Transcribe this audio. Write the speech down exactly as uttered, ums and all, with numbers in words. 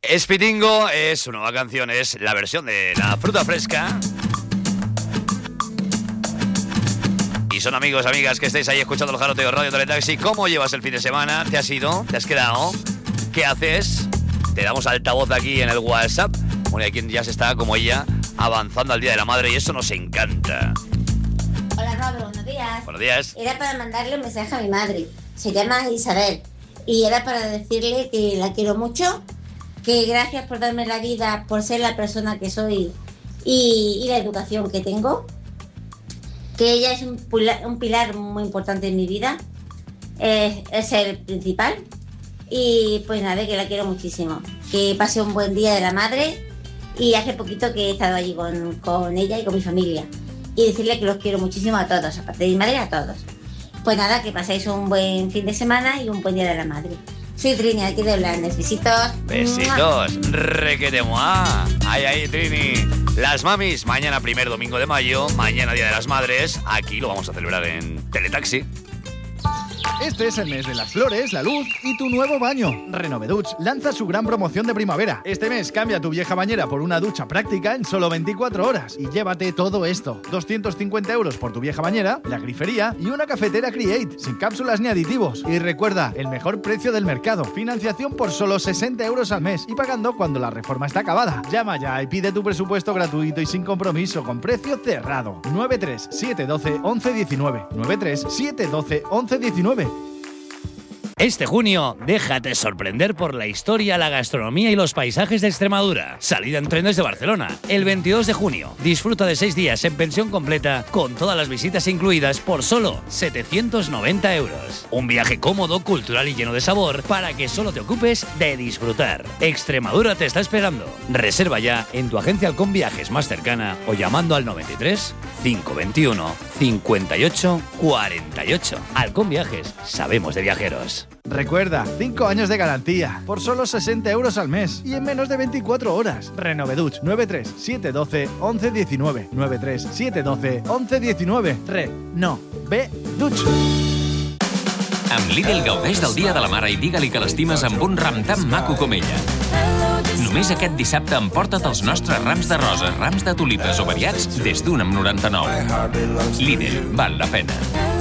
Espitingo es su nueva canción, es la versión de La Fruta Fresca. Y son amigos, amigas que estáis ahí escuchando el Jaroteo Radio Teletaxi. ¿Cómo llevas el fin de semana? ¿Te has ido? ¿Te has quedado? ¿Qué haces? Te damos altavoz aquí en el WhatsApp. Bueno, hay quien ya se está, como ella, avanzando al Día de la Madre y eso nos encanta. Hola, Robert, buenos días. Buenos días. Era para mandarle un mensaje a mi madre. Se llama Isabel. Y era para decirle que la quiero mucho, que gracias por darme la vida, por ser la persona que soy y, y la educación que tengo. Que ella es un pilar, un pilar muy importante en mi vida. Eh, es el principal. Y pues nada, que la quiero muchísimo. Que pase un buen Día de la Madre. Y hace poquito que he estado allí con, con ella y con mi familia. Y decirle que los quiero muchísimo a todos, aparte de mi madre, a todos. Pues nada, que paséis un buen fin de semana y un buen Día de la Madre. Soy Trini, aquí de Blanes. Besitos. Besitos. Requete moa. Ay, ay, Trini. Las mamis, mañana primer domingo de mayo, mañana Día de las Madres. Aquí lo vamos a celebrar en Teletaxi. Este es el mes de las flores, la luz y tu nuevo baño. Renoveduch lanza su gran promoción de primavera. Este mes cambia tu vieja bañera por una ducha práctica en solo veinticuatro horas y llévate todo esto. doscientos cincuenta euros por tu vieja bañera, la grifería y una cafetera Create, sin cápsulas ni aditivos. Y recuerda, el mejor precio del mercado. Financiación por solo sesenta euros al mes y pagando cuando la reforma está acabada. Llama ya y pide tu presupuesto gratuito y sin compromiso con precio cerrado. nueve tres siete uno dos once diecinueve. nueve tres siete uno dos once diecinueve. Este junio, déjate sorprender por la historia, la gastronomía y los paisajes de Extremadura. Salida en tren desde Barcelona, el veintidós de junio. Disfruta de seis días en pensión completa, con todas las visitas incluidas por solo setecientos noventa euros. Un viaje cómodo, cultural y lleno de sabor para que solo te ocupes de disfrutar. Extremadura te está esperando. Reserva ya en tu agencia Halcón Viajes más cercana o llamando al noventa y tres, cinco veintiuno, cincuenta y ocho, cuarenta y ocho. Halcón Viajes, sabemos de viajeros. Recuerda, cinco años de garantía, por solo sesenta euros al mes y en menos de veinticuatro horas. Renoveduch, nueve tres siete uno dos once diecinueve. nueve tres siete uno dos once diecinueve. Re, no, ve, duch. Amb Lidl gaudeix del Dia de la Mare i digue-li que l'estimes amb un ram tan maco com ella. Només aquest dissabte emporta't els nostres rams de roses, rams de tulipes o variats des d'un amb noranta-nou. Lidl, val la pena.